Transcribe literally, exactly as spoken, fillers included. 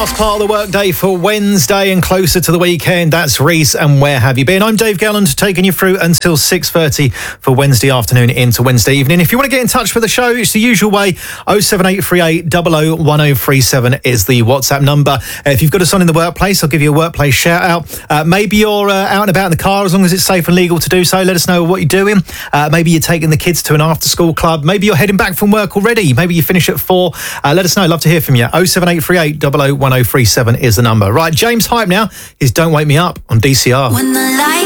last part of the workday for Wednesday and closer to the weekend. That's Reese and Where Have You Been? I'm Dave Galland, taking you through until six thirty for Wednesday afternoon into Wednesday evening. If you want to get in touch with the show, it's the usual way. oh seven eight three eight, double oh one oh three seven is the WhatsApp number. If you've got us on in the workplace, I'll give you a workplace shout out. Uh, maybe you're uh, out and about in the car, as long as it's safe and legal to do so. Let us know what you're doing. Uh, maybe you're taking the kids to an after school club. Maybe you're heading back from work already. Maybe you finish at four. Uh, let us know. Love to hear from you. oh seven eight three eight, double oh one oh three seven is the number. Right, James Hype now is Don't Wake Me Up on D C R. When the light